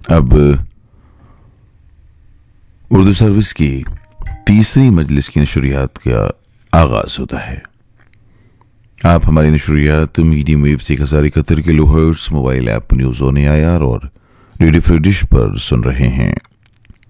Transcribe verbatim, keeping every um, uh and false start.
अब उर्दू सर्विस की तीसरी मजलिस की नशरियात का आगाज होता है। आप हमारी नशरियात मीडियम वेव से एक हजार इकहत्तर kilo hertz mobile app news on AIR और रेडियो फ्री डिश पर सुन रहे हैं।